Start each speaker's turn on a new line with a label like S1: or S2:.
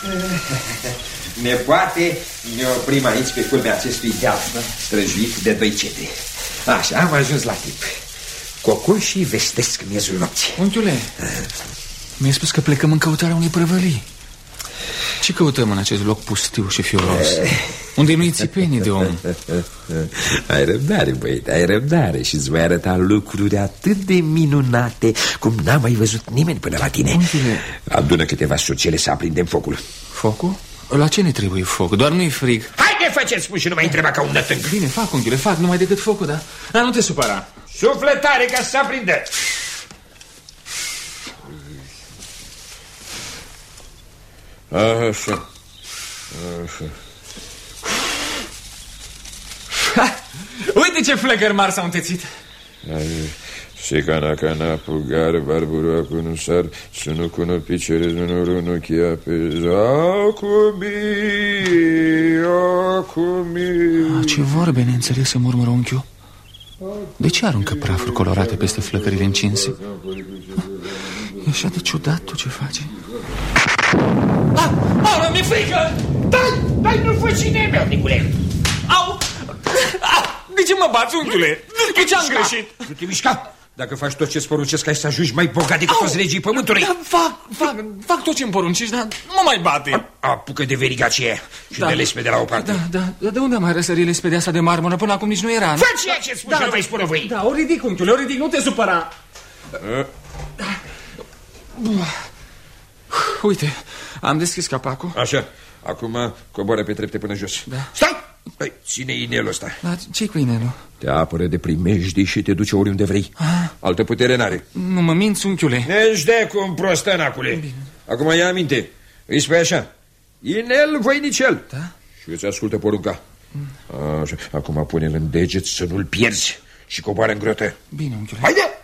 S1: Nepoate, ne oprim aici pe culmea acestui deal străjuit de 2 cete. Așa, am ajuns la timp. Cocoșii vestesc miezul nopții.
S2: Unchiule, mi-ai spus că plecăm în căutarea unei prăvălii. Ce căutăm în acest loc pustiu și fioros, unde nu-i țipenii de om?
S1: Ai răbdare, băiete, ai răbdare. Și îți voi arăta lucruri atât de minunate cum n-a mai văzut nimeni până la tine.
S2: Unchiule,
S1: adună câteva sucele să aprindem focul.
S2: Focul? La ce ne trebuie foc? Doar nu-i frig.
S1: Haide, faceți spun și nu mai întreba ca un nătânc.
S2: Bine, fac, unchiule, fac, numai decât focul, da? Dar nu te supăra.
S1: Sufletare ca să se aprindă.
S3: Așa.
S2: Uite ce flăcări mari s-au întețit.
S3: Secana cana pugar barbura cu nu sar sunu cu nu picere nu chia pe acumi.
S2: Ce vorbe neînțelese, murmură unchiul. De ce aruncă prafuri colorate peste flăcările încinse? E așa de ciudat tot ce face. Au, mi-e frică!
S1: Dai, nu fă cine meu, Nicule.
S2: Au! De ce mă bați, unchiule? De ce am greșit?
S1: Nu te mișca. Dacă faci tot ce-ți poruncesc, ai să ajungi mai bogat decât toți regii pământului.
S2: Fac tot ce îmi porunci, dar nu mă mai bate.
S1: Apucă de veriga aceea și de lespede la o parte.
S2: Da, de unde am mai răsărit lespedea asta de marmură? Până acum nici nu era.
S1: Fă ceea ce spui și nu mai spune voi.
S2: Da, o ridic, unchiule, o ridic, nu te supăra. Uite, am deschis capacul.
S3: Așa, acum coboară pe trepte până jos.
S2: Da.
S1: Stai! Păi, ține inelul ăsta.
S2: Da, ce-i cu inelul?
S1: Te apără de primejdii și te duce oriunde vrei. Altă putere n-are.
S2: Nu mă minți, unchiule.
S1: Ești de cum prostănacule. Acum ia aminte. Îi spui așa: inel, voinicel.
S2: Da?
S1: Și îți ascultă porunca. Așa. Acum pune-l în deget să nu-l pierzi și coboară în grotă.
S2: Bine, unchiule.
S1: Haide!